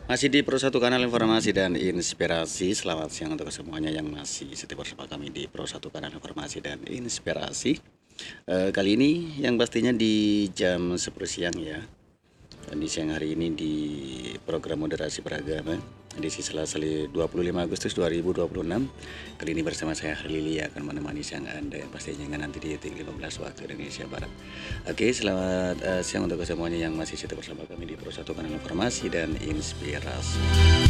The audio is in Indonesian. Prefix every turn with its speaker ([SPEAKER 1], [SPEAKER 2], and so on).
[SPEAKER 1] Masih di Pro Satu Kanal Informasi dan Inspirasi. Selamat siang untuk semuanya yang masih setia bersama kami di Pro Satu Kanal Informasi dan Inspirasi. Kali ini yang pastinya di jam 10 siang ya. Dan di siang hari ini di program moderasi beragama edisi Selasa 25 Agustus 2026. Kali ini bersama saya Harlili akan menemani siang Anda yang pastinya nanti di 15 waktu Indonesia Barat. Oke, selamat siang untuk semuanya yang masih setia bersama kami di Pro Satu Kanal Informasi dan Inspirasi.